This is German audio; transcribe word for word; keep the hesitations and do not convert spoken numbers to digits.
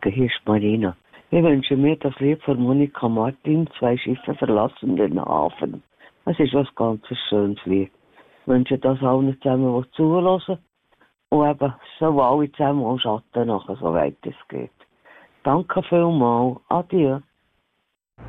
hier ist Marina. Ich wünsche mir das Lied von Monika Martin, «Zwei Schiffe verlassen den Hafen». Es ist was ganz schönes Lied. Ich wünsche das allen zusammen, die zuhören. Und eben, so alle zusammen am Schatten nachher, soweit es geht. Danke vielmals. Adieu.